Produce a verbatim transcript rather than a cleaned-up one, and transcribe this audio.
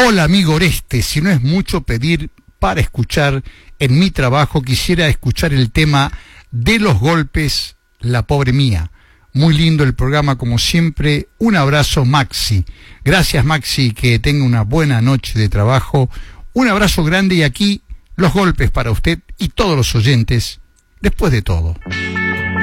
Hola amigo Oreste, si no es mucho pedir para escuchar en mi trabajo, quisiera escuchar el tema de Los Golpes, La Pobre Mía. Muy lindo el programa como siempre. Un abrazo, Maxi. Gracias, Maxi, que tenga una buena noche de trabajo. Un abrazo grande y aquí Los Golpes para usted y todos los oyentes, después de todo.